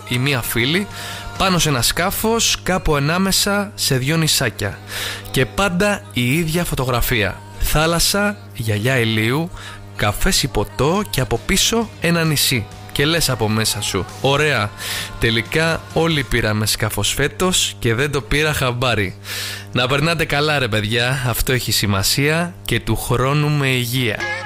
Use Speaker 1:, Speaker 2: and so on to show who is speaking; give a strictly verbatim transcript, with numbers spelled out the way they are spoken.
Speaker 1: ή μία φίλη πάνω σε ένα σκάφος κάπου ανάμεσα σε δυο νησάκια. Και πάντα η ίδια φωτογραφία. Θάλασσα, γιαγιά ηλίου, καφές υποτό και από πίσω ένα νησί. Και λες από μέσα σου, ωραία, τελικά όλοι πήραμε σκάφος φέτος και δεν το πήρα χαμπάρι. Να περνάτε καλά ρε παιδιά, αυτό έχει σημασία, και του χρόνου με υγεία.